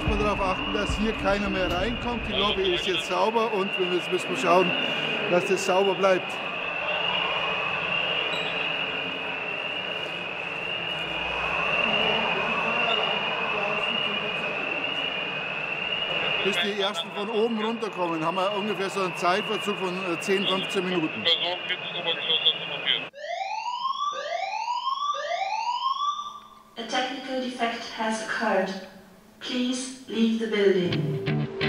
muss man darauf achten, dass hier keiner mehr reinkommt. Die Lobby ist jetzt sauber und jetzt müssen wir schauen, dass das sauber bleibt. Bis die ersten von oben runterkommen, haben wir ungefähr so einen Zeitverzug von 10, 15 Minuten. A technical defect has occurred. Please leave the building.